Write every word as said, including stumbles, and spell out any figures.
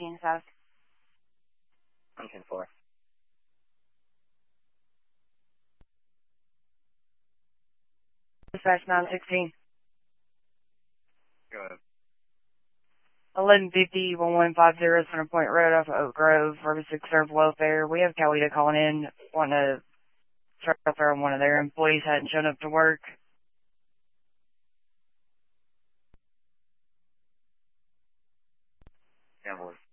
fifteen South. one ten four. Dispatch nine sixteen. Go ahead. eleven fifty, one one five zero, Center Point Road off of Oak Grove, Ferguson Serve Welfare. We have Coweta calling in, wanting to transfer on one of their employees hadn't shown up to work. Yeah, boy.